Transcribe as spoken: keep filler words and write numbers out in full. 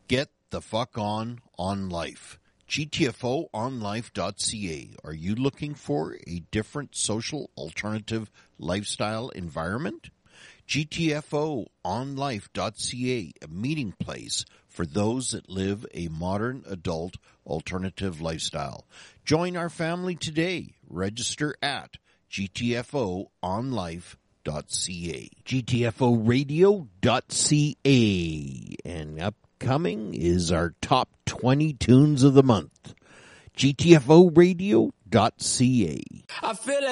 Get the fuck on on life. G T F O on life dot C A. Are you looking for a different social alternative lifestyle environment? G T F O on life dot C A, a meeting place for those that live a modern adult alternative lifestyle. Join our family today. Register at G T F O on life dot C A. G T F O radio dot C A. And upcoming is our top twenty tunes of the month. G T F O radio dot C A. I feel like